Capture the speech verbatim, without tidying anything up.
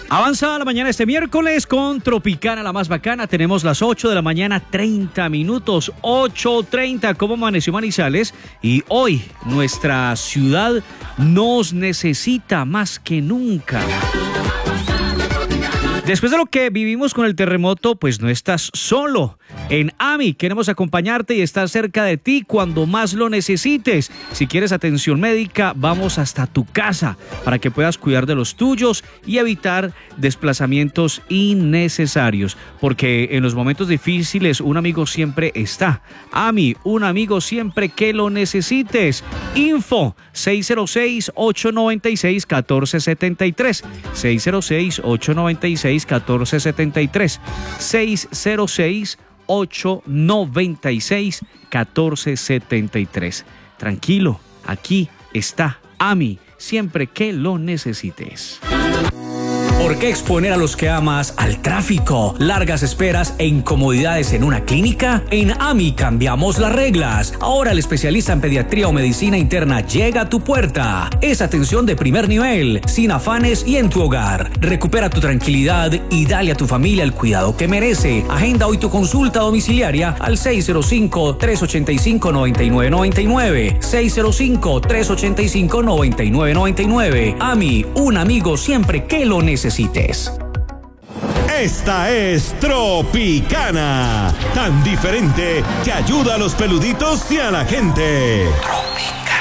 Avanza la mañana este miércoles con Tropicana, la más bacana. Tenemos las ocho de la mañana, treinta minutos, ocho treinta. ¿Cómo amaneció Manizales? Y hoy nuestra ciudad nos necesita más que nunca. Después de lo que vivimos con el terremoto, pues no estás solo. En A M I queremos acompañarte y estar cerca de ti cuando más lo necesites. Si quieres atención médica, vamos hasta tu casa para que puedas cuidar de los tuyos y evitar desplazamientos innecesarios. Porque en los momentos difíciles un amigo siempre está. A M I, un amigo siempre que lo necesites. Info seis cero seis, ocho nueve seis, uno cuatro siete tres. seis cero seis, ocho nueve seis, uno cuatro siete tres. seis cero seis, ocho nueve seis, uno cuatro siete tres. Tranquilo, aquí está A M I, siempre que lo necesites. ¿Por qué exponer a los que amas al tráfico, largas esperas e incomodidades en una clínica? En A M I cambiamos las reglas. Ahora el especialista en pediatría o medicina interna llega a tu puerta. Es atención de primer nivel, sin afanes y en tu hogar. Recupera tu tranquilidad y dale a tu familia el cuidado que merece. Agenda hoy tu consulta domiciliaria al seis cero cinco, tres ocho cinco, nueve nueve nueve nueve. seis cero cinco, tres ocho cinco, nueve nueve nueve nueve. A M I, un amigo siempre que lo necesites. Esta es Tropicana, tan diferente que ayuda a los peluditos y a la gente. Tropicana.